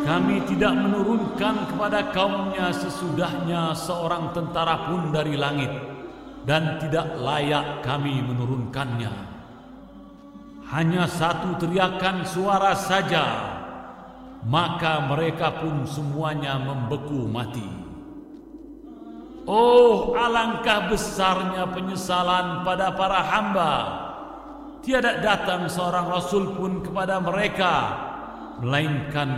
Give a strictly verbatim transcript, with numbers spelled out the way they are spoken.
kami tidak menurunkan kepada kaumnya sesudahnya seorang tentara pun dari langit, dan tidak layak kami menurunkannya. Hanya satu teriakan suara saja, maka mereka pun semuanya membeku mati. Oh, alangkah besarnya penyesalan pada para hamba. Tiada datang seorang rasul pun kepada mereka, melainkan